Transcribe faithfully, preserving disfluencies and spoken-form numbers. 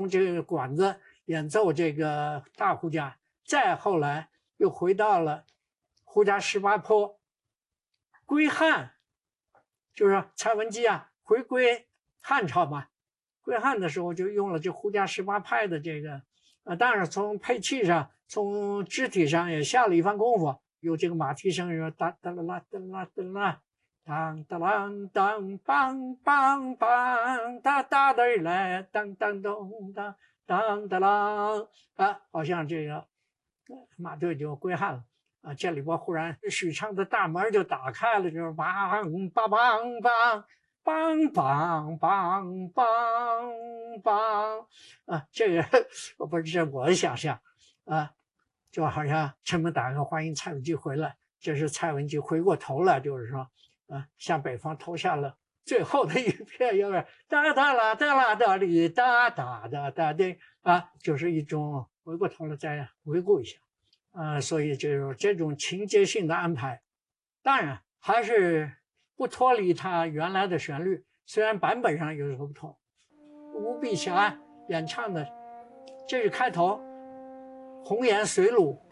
这个管子演奏这个大胡家，再后来又回到了胡家十八坡。归汉，就是蔡文姬啊回归汉朝嘛，归汉的时候就用了这胡家十八派的这个，呃，当然从配器上、从肢体上也下了一番功夫，有这个马蹄声，说哒哒啦啦哒啦哒啦。当当啷当梆梆梆哒哒的来当当咚当当当啷啊，好像这个马队就归汉了啊。这里边忽然许昌的大门就打开了，就是梆梆梆梆梆梆梆梆梆啊，这个我不是这我的想象啊，就好像城门打开，欢迎蔡文姬回来，这是蔡文姬回过头了，就是说。啊，向北方投下了最后的一片，有点哒哒啦哒啦哒哩哒哒哒哒的啊，就是一种回过头来再回顾一下，啊，所以就是这种情节性的安排，当然还是不脱离它原来的旋律，虽然版本上有所不同。吴碧霞演唱的，这是开头，红颜随鲁。